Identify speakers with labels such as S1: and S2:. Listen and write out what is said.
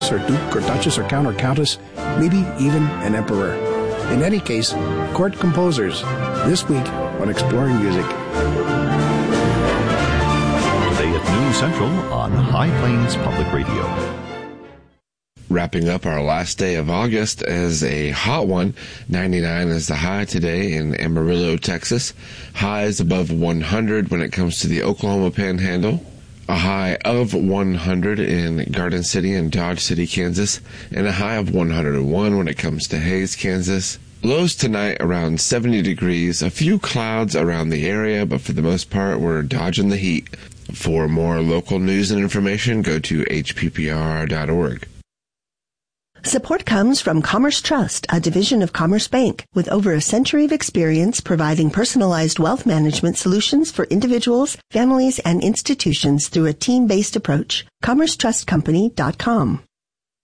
S1: or duke or duchess or count or countess, maybe even an emperor. In any case, court composers, this week on Exploring Music.
S2: Today at noon Central on High Plains Public Radio.
S3: Wrapping up our last day of August as a hot one. 99 is the high today in Amarillo, Texas. Highs above 100 when it comes to the Oklahoma Panhandle. A high of 100 in Garden City and Dodge City, Kansas, and a high of 101 when it comes to Hays, Kansas. Lows tonight around 70 degrees, a few clouds around the area, but for the most part we're dodging the heat. For more local news and information, go to hppr.org.
S4: Support comes from Commerce Trust, a division of Commerce Bank, with over a century of experience providing personalized wealth management solutions for individuals, families, and institutions through a team-based approach. CommerceTrustCompany.com.